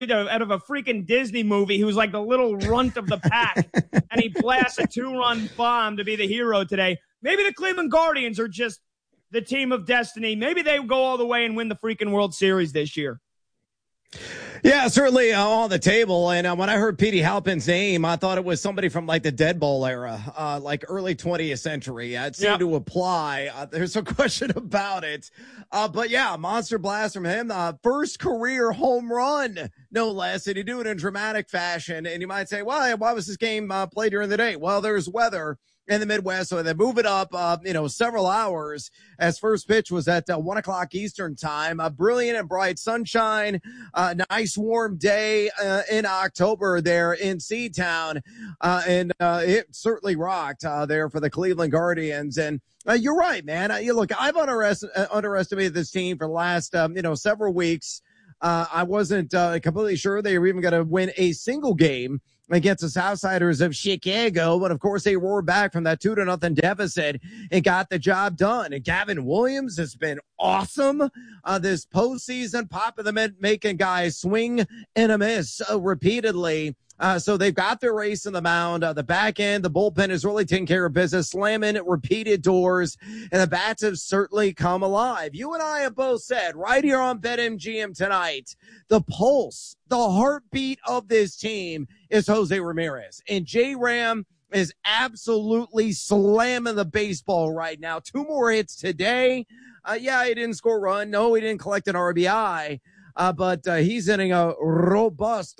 out of a freaking Disney movie who's like the little runt of the pack, and he blasts a 2-run bomb to be the hero today. Maybe the Cleveland Guardians are just the team of destiny. Maybe they go all the way and win the freaking World Series this year. Yeah, certainly on the table. And when I heard Petey Halpin's name, I thought it was somebody from like the Dead Ball era, like early 20th century. It seemed to apply. There's no question about it. But yeah, monster blast from him. First career home run, no less. And he do it in dramatic fashion. And you might say, why was this game played during the day? Well, there's weather in the Midwest, so they move it up, several hours, as first pitch was at 1 o'clock Eastern time. Brilliant and bright sunshine, nice warm day in October there in Seatown, and it certainly rocked there for the Cleveland Guardians. And you're right, man. Look, I've underestimated this team for the last several weeks. I wasn't completely sure they were even going to win a single game against the Southsiders of Chicago, but of course they roared back from that 2-0 deficit and got the job done. And Gavin Williams has been awesome this postseason, popping the making guys swing and a miss repeatedly. So they've got their race in the mound. The back end, the bullpen is really taking care of business, slamming repeated doors, and the bats have certainly come alive. You and I have both said right here on BetMGM tonight, the pulse, the heartbeat of this team is Jose Ramirez. And J-Ram is absolutely slamming the baseball right now. 2 more hits today. He didn't score a run. No, he didn't collect an RBI. But he's hitting a robust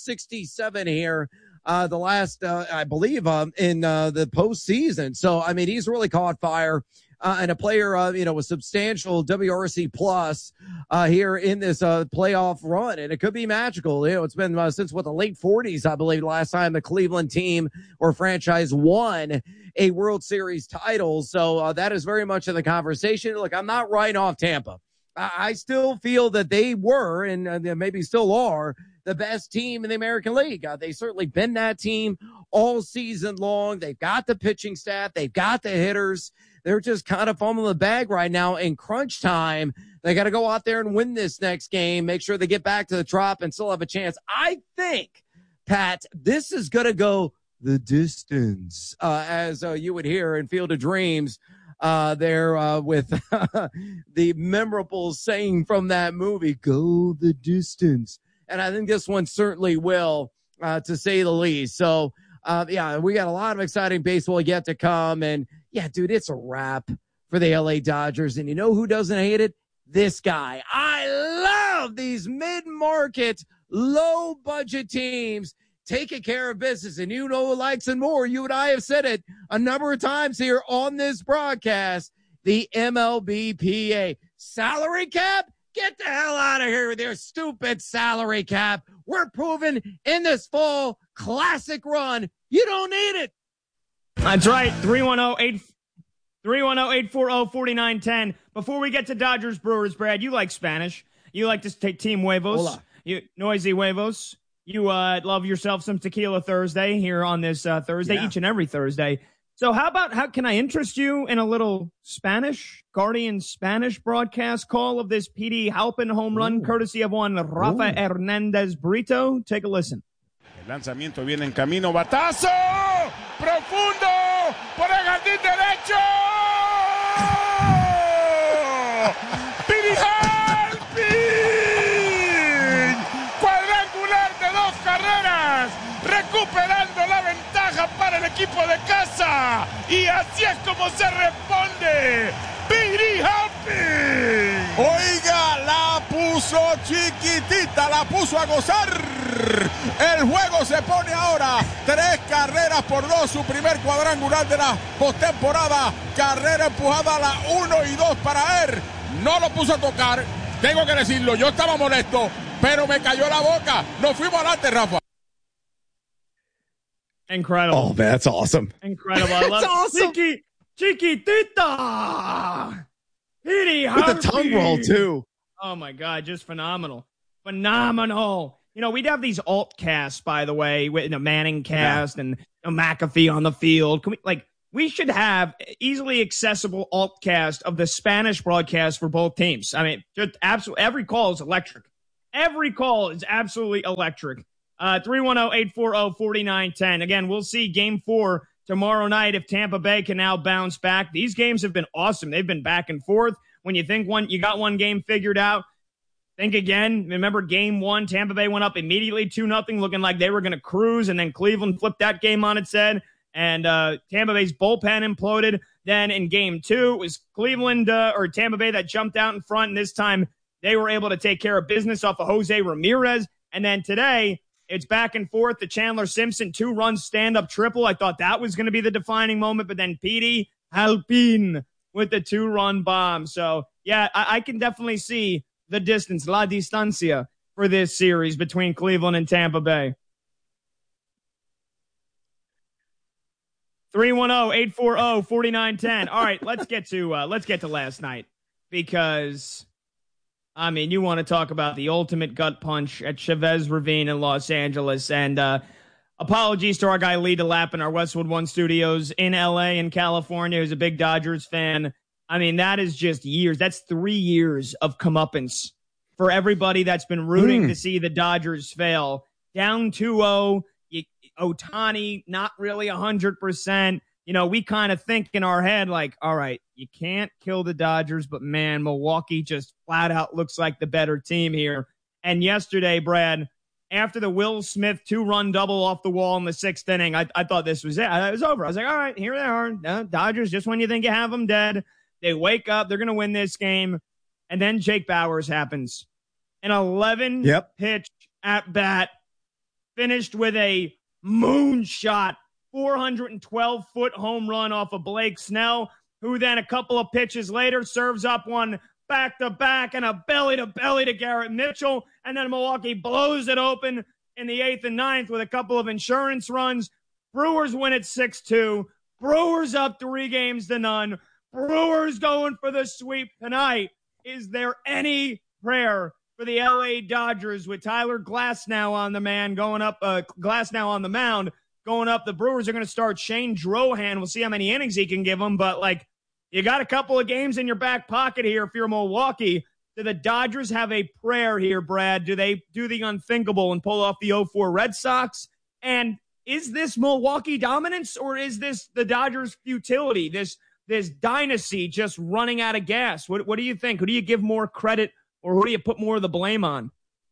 367 here, the last, I believe, in the postseason. So, I mean, he's really caught fire, and a player, with substantial WRC plus, here in this, playoff run. And it could be magical. It's been since the late 40s, I believe, last time the Cleveland team or franchise won a World Series title. So, that is very much in the conversation. Look, I'm not writing off Tampa. I still feel that they were, and maybe still are, the best team in the American League. They've certainly been that team all season long. They've got the pitching staff. They've got the hitters. They're just kind of fumbling the bag right now in crunch time. They got to go out there and win this next game, make sure they get back to the Trop and still have a chance. I think, Pat, this is going to go the distance, as you would hear in Field of Dreams. There with the memorable saying from that movie, go the distance. And I think this one certainly will, to say the least. So, we got a lot of exciting baseball yet to come. And yeah, dude, it's a wrap for the LA Dodgers. And you know who doesn't hate it? This guy. I love these mid-market, low-budget teams taking care of business. And you know who likes it more. You and I have said it a number of times here on this broadcast. The MLBPA. Salary cap? Get the hell out of here with your stupid salary cap. We're proving in this fall classic run, you don't need it. That's right. 310-840-4910. Before we get to Dodgers Brewers, Brad, you like Spanish. You like to take Team Huevos. Hola. You noisy Huevos. You love yourself some Tequila Thursday here on this Thursday, each and every Thursday. So how can I interest you in a little Spanish, Guardian Spanish broadcast call of this Petey Halpin home run, courtesy of one Rafa Hernandez Brito? Take a listen. El lanzamiento viene en camino, batazo, profundo, por el jardín derecho. Petey Halpin, cuadrangular de 2 carreras, recuperando la ventaja para el equipo de casa. Y así es como se responde. Petey Halpin. Oiga, la puso chiquitita, la puso a gozar. El juego se pone ahora 3 carreras por 2, su primer cuadrangular de la postemporada. Carrera empujada a la 1 y 2 para él. No lo puso a tocar, tengo que decirlo, yo estaba molesto, pero me cayó la boca. Nos fuimos adelante, Rafa. Incredible. Oh, man, that's awesome. Incredible. I love awesome. Chiquitita. Petey With the tongue roll, too. Oh, my God. Just phenomenal. Phenomenal. You know, we'd have these alt casts, by the way, with a Manning cast and a McAfee on the field. We should have easily accessible alt cast of the Spanish broadcast for both teams. I mean, just absolutely every call is electric. Every call is absolutely electric. 310-840-4910. Again, we'll see game 4 tomorrow night if Tampa Bay can now bounce back. These games have been awesome. They've been back and forth. When you think you got one game figured out, think again. Remember game 1, Tampa Bay went up immediately 2-0, looking like they were going to cruise, and then Cleveland flipped that game on its head, and Tampa Bay's bullpen imploded. Then in game 2, it was Cleveland or Tampa Bay that jumped out in front, and this time they were able to take care of business off of Jose Ramirez. And then today, it's back and forth. The Chandler Simpson 2-run stand-up triple. I thought that was going to be the defining moment, but then Petey Halpin with the 2-run bomb. So, yeah, I can definitely see the distance, la distancia, for this series between Cleveland and Tampa Bay. 310-840-4910. All right, let's get to last night, because I mean, you want to talk about the ultimate gut punch at Chavez Ravine in Los Angeles. And apologies to our guy Lee DeLapp in our Westwood One studios in LA and California, who's a big Dodgers fan. I mean, that is just years. That's 3 years of comeuppance for everybody that's been rooting to see the Dodgers fail. Down 2-0, Ohtani not really 100%. You know, we kind of think in our head like, all right, you can't kill the Dodgers, but man, Milwaukee just flat out looks like the better team here. And yesterday, Brad, after the Will Smith 2-run double off the wall in the 6th inning, I thought this was it. It was over. I was like, all right, here they are. Dodgers, just when you think you have them dead, they wake up. They're going to win this game. And then Jake Bauers happens. An 11-pitch at-bat, finished with a moonshot 412-foot home run off of Blake Snell, who then a couple of pitches later serves up one back-to-back and a belly-to-belly to Garrett Mitchell, and then Milwaukee blows it open in the 8th and 9th with a couple of insurance runs. Brewers win it 6-2. Brewers up 3-0. Brewers going for the sweep tonight. Is there any prayer for the LA Dodgers with Tyler Glasnow on the mound going up? The Brewers are going to start Shane Drohan. We'll see how many innings he can give them, but you got a couple of games in your back pocket here if you're Milwaukee. Do the Dodgers have a prayer here, Brad? Do they do the unthinkable and pull off the 0-4 Red Sox? And is this Milwaukee dominance, or is this the Dodgers' futility, this dynasty just running out of gas? What do you think? Who do you give more credit, or who do you put more of the blame on?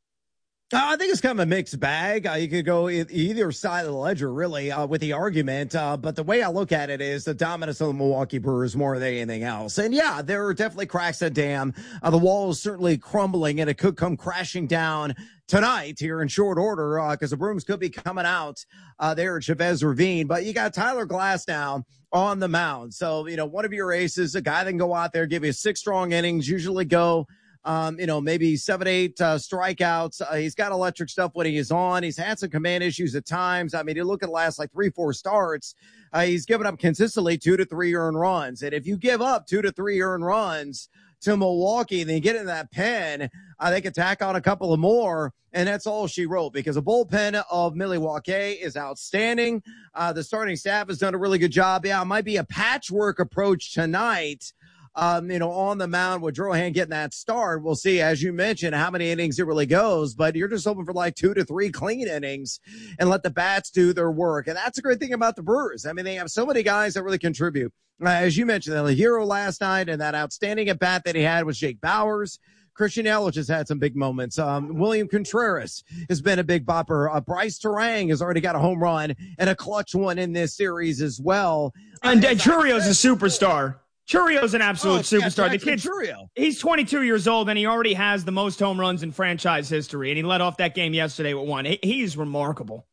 I think it's kind of a mixed bag. You could go either side of the ledger, really, with the argument. But the way I look at it is the dominance of the Milwaukee Brewers more than anything else. And yeah, there are definitely cracks in the dam. The wall is certainly crumbling, and it could come crashing down tonight here in short order, because the brooms could be coming out there at Chavez Ravine. But you got Tyler Glasnow on the mound. So, one of your aces, a guy that can go out there, give you 6 strong innings, usually go maybe 7-8 strikeouts. He's got electric stuff when he is on. He's had some command issues at times. I mean, you look at the last 3-4 starts, he's given up consistently 2 to 3 earned runs. And if you give up 2 to 3 earned runs to Milwaukee, then you get in that pen, they can tack on a couple of more, and that's all she wrote, because the bullpen of Milwaukee is outstanding. The starting staff has done a really good job. Yeah, it might be a patchwork approach tonight, on the mound with Drohan getting that start. We'll see, as you mentioned, how many innings it really goes, but you're just hoping for 2 to 3 clean innings and let the bats do their work. And that's a great thing about the Brewers. I mean, they have so many guys that really contribute. As you mentioned, the hero last night and that outstanding at bat that he had was Jake Bauers. Christian Yelich has had some big moments. William Contreras has been a big bopper. Bryce Terang has already got a home run and a clutch one in this series as well. And Churrio's a superstar. Churrio's an absolute superstar. The kid, he's 22 years old, and he already has the most home runs in franchise history, and he led off that game yesterday with 1. He's remarkable.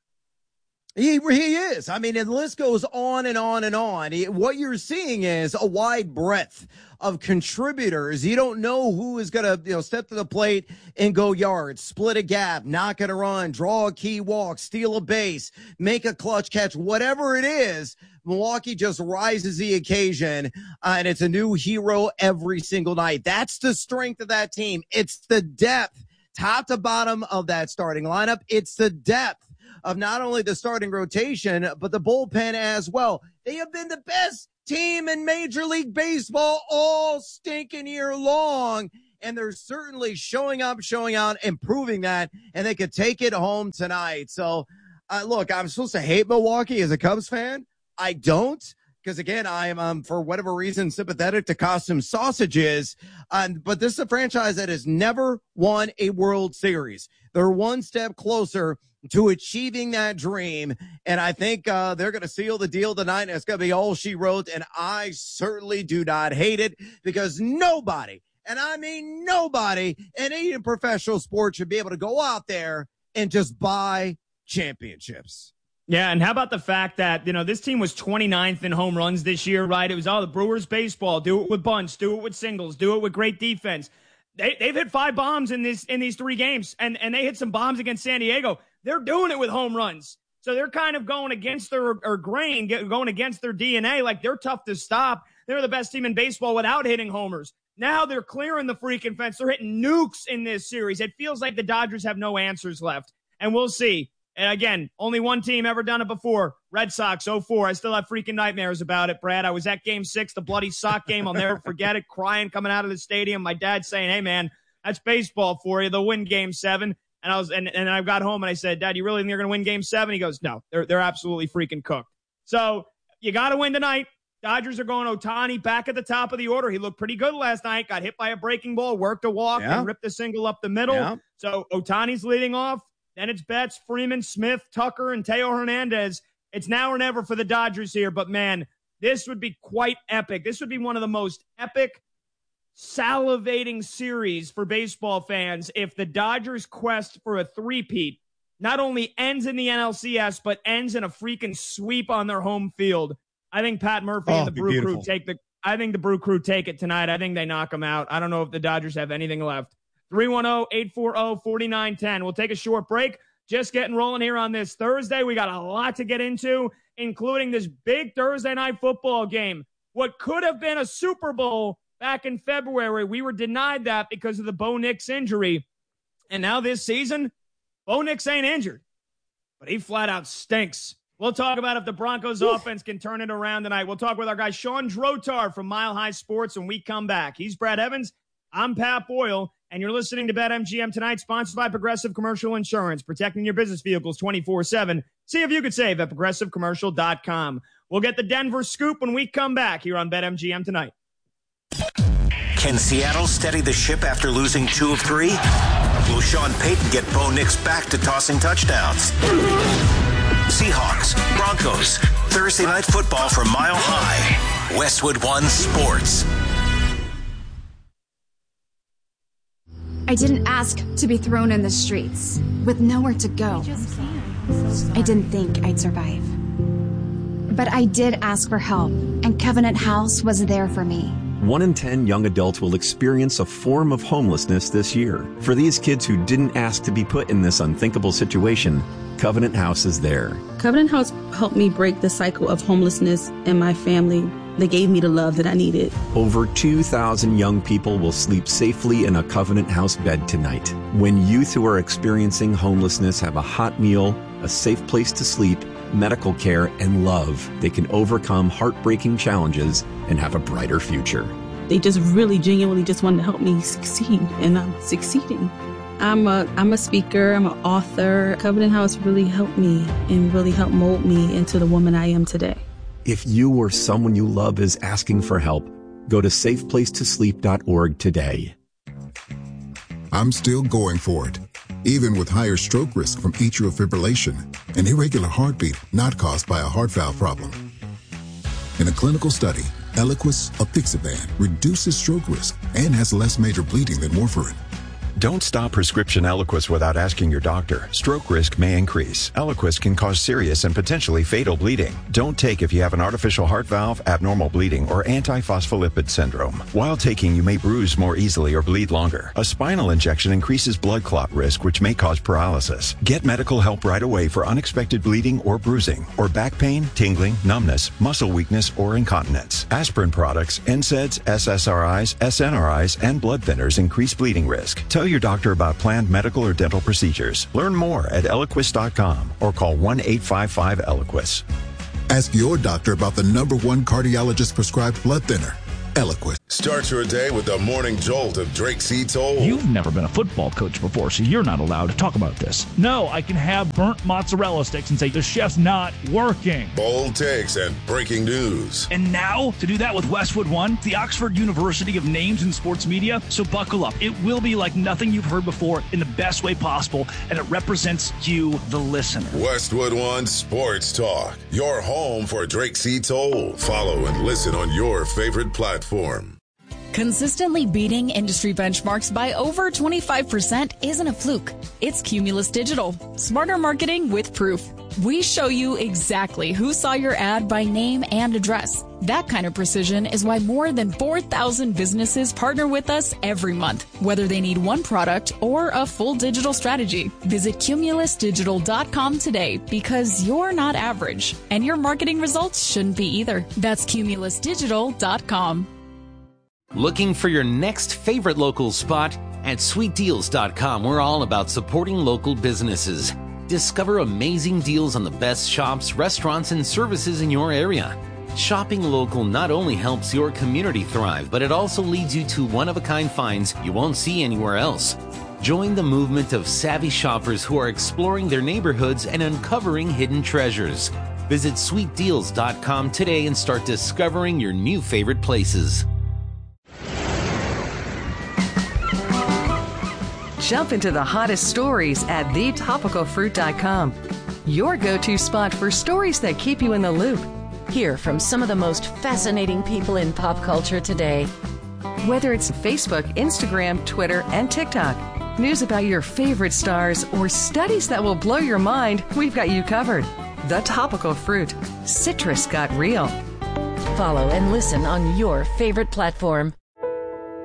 He is. I mean, the list goes on and on and on. What you're seeing is a wide breadth of contributors. You don't know who is going to, step to the plate and go yards, split a gap, not going to run, draw a key walk, steal a base, make a clutch catch, whatever it is. Milwaukee just rises the occasion, and it's a new hero every single night. That's the strength of that team. It's the depth, top to bottom of that starting lineup. It's the depth of not only the starting rotation, but the bullpen as well. They have been the best team in Major League Baseball all stinking year long. and they're certainly showing up, showing out, and proving that, and they could take it home tonight. So, look, I'm supposed to hate Milwaukee as a Cubs fan. I don't, because, again, I am, for whatever reason, sympathetic to Costume Sausages. But this is a franchise that has never won a World Series. They're one step closer to achieving that dream, and I think they're going to seal the deal tonight, and it's going to be all she wrote, and I certainly do not hate it, because nobody, and I mean nobody, in any professional sport should be able to go out there and just buy championships. Yeah, and how about the fact that, this team was 29th in home runs this year, right? It was all the Brewers baseball. Do it with bunts, do it with singles, do it with great defense. They've hit 5 bombs in these 3 games, and they hit some bombs against San Diego. They're doing it with home runs. So they're kind of going against their grain, going against their DNA. Like, they're tough to stop. They're the best team in baseball without hitting homers. Now they're clearing the freaking fence. They're hitting nukes in this series. It feels like the Dodgers have no answers left. And we'll see. And again, only one team ever done it before. Red Sox, 0-4. I still have freaking nightmares about it, Brad. I was at Game 6, the bloody sock game. I'll never forget it. Crying coming out of the stadium. My dad saying, hey, man, that's baseball for you. They'll win Game 7. And I got home and I said, Dad, you really think you're going to win Game 7? He goes, no, they're absolutely freaking cooked. So you got to win tonight. Dodgers are going Ohtani back at the top of the order. He looked pretty good last night. Got hit by a breaking ball, worked a walk, and ripped a single up the middle. Yeah. So Ohtani's leading off. Then it's Betts, Freeman, Smith, Tucker, and Teo Hernandez. It's now or never for the Dodgers here. But, man, this would be quite epic. This would be one of the most epic, salivating series for baseball fans if the Dodgers' quest for a three-peat not only ends in the NLCS, but ends in a freaking sweep on their home field. I think Pat Murphy and the Brew Crew take it tonight. I think they knock them out. I don't know if the Dodgers have anything left. 310-840-4910. We'll take a short break. Just getting rolling here on this Thursday. We got a lot to get into, including this big Thursday night football game. What could have been a Super Bowl back in February. We were denied that because of the Bo Nix injury. And now this season, Bo Nix ain't injured, but he flat out stinks. We'll talk about if the Broncos offense can turn it around tonight. We'll talk with our guy Sean Drotar from Mile High Sports when we come back. He's Brad Evans. I'm Pat Boyle. And you're listening to BetMGM tonight, sponsored by Progressive Commercial Insurance, protecting your business vehicles 24/7. See if you could save at ProgressiveCommercial.com. We'll get the Denver scoop when we come back here on BetMGM tonight. Can Seattle steady the ship after losing 2 of 3? Will Sean Payton get Bo Nix back to tossing touchdowns? Seahawks, Broncos, Thursday night football from Mile High. Westwood One Sports. I didn't ask to be thrown in the streets with nowhere to go. I didn't think I'd survive. But I did ask for help, and Covenant House was there for me. 1 in 10 young adults will experience a form of homelessness this year. For these kids who didn't ask to be put in this unthinkable situation, Covenant House is there. Covenant House helped me break the cycle of homelessness in my family. They gave me the love that I needed. Over 2,000 young people will sleep safely in a Covenant House bed tonight. When youth who are experiencing homelessness have a hot meal, a safe place to sleep, medical care, and love, they can overcome heartbreaking challenges and have a brighter future. They just really genuinely just wanted to help me succeed, and I'm succeeding. I'm a speaker, I'm an author. Covenant House really helped me and really helped mold me into the woman I am today. If you or someone you love is asking for help, go to safeplacetosleep.org today. I'm still going for it, even with higher stroke risk from atrial fibrillation, an irregular heartbeat not caused by a heart valve problem. In a clinical study, Eliquis apixaban reduces stroke risk and has less major bleeding than warfarin. Don't stop prescription Eliquis without asking your doctor. Stroke risk may increase. Eliquis can cause serious and potentially fatal bleeding. Don't take if you have an artificial heart valve, abnormal bleeding, or antiphospholipid syndrome. While taking, you may bruise more easily or bleed longer. A spinal injection increases blood clot risk, which may cause paralysis. Get medical help right away for unexpected bleeding or bruising, or back pain, tingling, numbness, muscle weakness, or incontinence. Aspirin products, NSAIDs, SSRIs, SNRIs, and blood thinners increase bleeding risk. Tell your doctor about planned medical or dental procedures. Learn more at Eliquis.com or call 1-855-ELIQUIS. Ask your doctor about the #1 cardiologist prescribed blood thinner, Eliquis. Start your day with the morning jolt of Drake C. Toll. You've never been a football coach before, so you're not allowed to talk about this. No, I can have burnt mozzarella sticks and say the chef's not working. Bold takes and breaking news. And now, to do that with Westwood One, the Oxford University of names in sports media. So buckle up. It will be like nothing you've heard before in the best way possible, and it represents you, the listener. Westwood One Sports Talk, your home for Drake C. Toll. Follow and listen on your favorite platform. Consistently beating industry benchmarks by over 25% isn't a fluke. It's Cumulus Digital. Smarter marketing with proof. We show you exactly who saw your ad by name and address. That kind of precision is why more than 4,000 businesses partner with us every month, whether they need one product or a full digital strategy. Visit cumulusdigital.com today because you're not average, and your marketing results shouldn't be either. That's cumulusdigital.com. Looking for your next favorite local spot? At sweetdeals.com, we're all about supporting local businesses. Discover amazing deals on the best shops, restaurants, and services in your area. Shopping local not only helps your community thrive, but it also leads you to one-of-a-kind finds you won't see anywhere else. Join the movement of savvy shoppers who are exploring their neighborhoods and uncovering hidden treasures. Visit sweetdeals.com today and start discovering your new favorite places. Jump into the hottest stories at thetopicalfruit.com. Your go-to spot for stories that keep you in the loop. Hear from some of the most fascinating people in pop culture today. Whether it's Facebook, Instagram, Twitter, and TikTok, news about your favorite stars, or studies that will blow your mind, we've got you covered. The Topical Fruit. Citrus got real. Follow and listen on your favorite platform.